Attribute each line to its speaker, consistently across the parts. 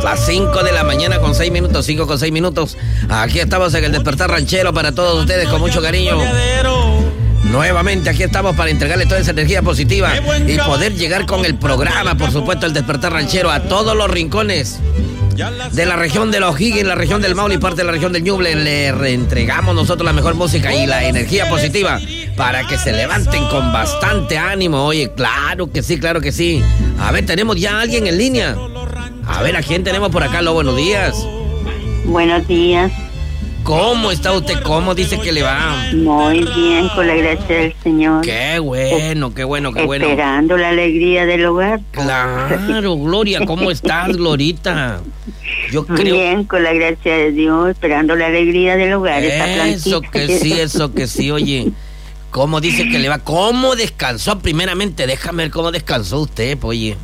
Speaker 1: Las 5 de la mañana con 6 minutos, 5 con 6 minutos. Aquí estamos en el Despertar Ranchero para todos ustedes con mucho cariño. Nuevamente aquí estamos para entregarles toda esa energía positiva y poder llegar con el programa, por supuesto, el Despertar Ranchero a todos los rincones de la región de los O'Higgins, la región del Maule y parte de la región del Ñuble. Le reentregamos nosotros la mejor música y la energía positiva para que se levanten con bastante ánimo. Oye, claro que sí, claro que sí. A ver, tenemos ya a alguien en línea. A ver, ¿a quién tenemos por acá? Buenos días.
Speaker 2: Buenos días.
Speaker 1: ¿Cómo está usted? ¿Cómo dice que le va?
Speaker 2: Muy bien, con la gracia del Señor.
Speaker 1: Qué bueno, qué bueno, qué bueno.
Speaker 2: Esperando la alegría del hogar.
Speaker 1: Claro, Gloria, ¿cómo estás, Glorita? Yo creo...
Speaker 2: Bien, con la gracia de Dios, esperando la alegría del hogar.
Speaker 1: Eso que sí, oye. ¿Cómo dice que le va? ¿Cómo descansó? Primeramente, déjame ver cómo descansó usted, oye.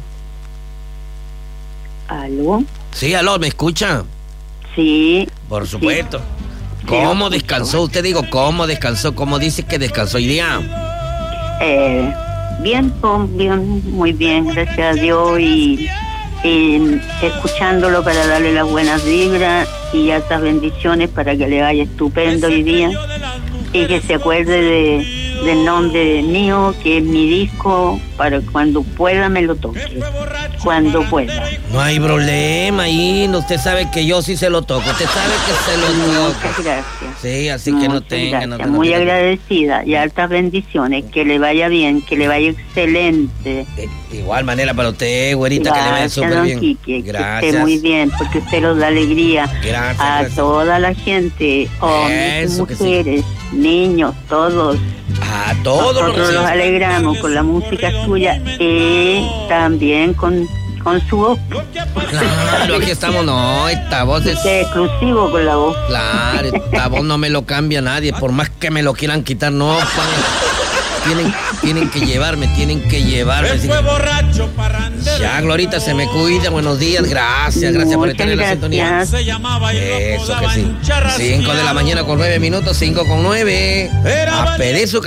Speaker 2: ¿Aló?
Speaker 1: Sí, aló, ¿me escucha?
Speaker 2: Sí.
Speaker 1: Por supuesto. Sí. ¿Cómo descansó usted? Digo, ¿cómo descansó? ¿Cómo dice que descansó hoy día?
Speaker 2: Bien, muy bien, gracias a Dios y escuchándolo para darle las buenas vibras y altas bendiciones para que le vaya estupendo hoy día y que se acuerde del nombre mío, que es mi disco, para cuando pueda me lo toque, cuando pueda.
Speaker 1: No hay problema ahí, usted sabe que yo sí se lo toco, usted sabe que se lo toco.
Speaker 2: Muchas gracias.
Speaker 1: Sí, así que no tenga.
Speaker 2: Muy agradecida y altas bendiciones, que le vaya bien, que le vaya excelente.
Speaker 1: Igual manera para usted, güerita,
Speaker 2: gracias,
Speaker 1: que le vaya súper bien.
Speaker 2: Quique,
Speaker 1: gracias.
Speaker 2: Que esté muy bien, porque usted nos da alegría a toda la gente, hombres y mujeres, niños, todos.
Speaker 1: A todos
Speaker 2: nosotros los alegramos con la música suya y también con su voz.
Speaker 1: Claro, aquí estamos, no, esta voz es
Speaker 2: exclusivo con la voz.
Speaker 1: Claro, esta voz no me lo cambia nadie, por más que me lo quieran quitar, no, tienen que llevarme. Ya, Glorita, se me cuida, buenos días, gracias por estar en la sintonía. Eso que sí. 5 de la mañana con 9 minutos, 5 con 9. A pedir su